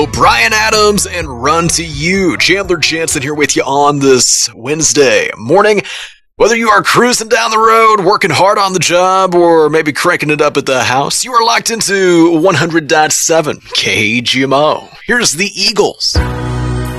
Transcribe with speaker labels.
Speaker 1: Brian Adams and Run to You. Chandler Jansen here with you on this Wednesday morning. Whether you are cruising down the road, working hard on the job, or maybe cranking it up at the house, you are locked into 100.7 KGMO. Here's the Eagles.